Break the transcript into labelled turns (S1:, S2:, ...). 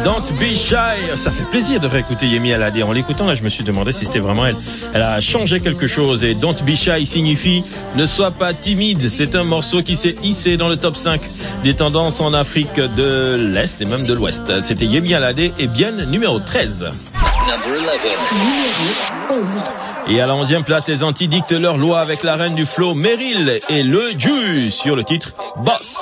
S1: Don't Be Shy. Ça fait plaisir de réécouter Yemi Alade. En l'écoutant, là, je me suis demandé si c'était vraiment elle. Elle a changé quelque chose. Et Don't Be Shy signifie ne sois pas timide. C'est un morceau qui s'est hissé dans le top 5 des tendances en Afrique de l'Est et même de l'Ouest. C'était Yemi Alade et bien numéro 13. Et à la 11e place, les Antilles dictent leur loi avec la reine du flow Meryl et le Ju sur le titre Boss.